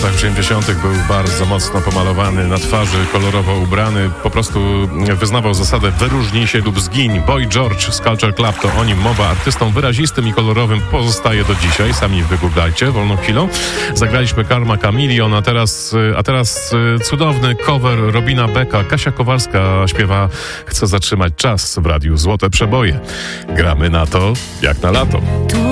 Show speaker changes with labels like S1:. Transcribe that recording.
S1: latach 80. był bardzo mocno pomalowany, na twarzy kolorowo ubrany, po prostu wyznawał zasadę wyróżnij się lub zgiń. Boy George z Culture Club to o nim mowa. Artystą wyrazistym i kolorowym pozostaje do dzisiaj. Sami wygooglajcie, wolną chwilą. Zagraliśmy Karma Chameleon, a teraz cudowny cover Robina Becka. Kasia Kowalska śpiewa Chcę zatrzymać czas w radiu Złote Przeboje. Gramy na to jak na lato.